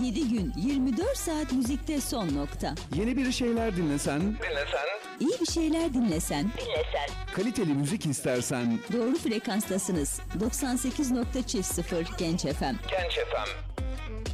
7 gün 24 saat müzikte son nokta. Yeni bir şeyler dinlesen, İyi bir şeyler dinlesen, kaliteli müzik istersen, doğru frekanstasınız. 98.0 Genç FM. Genç FM.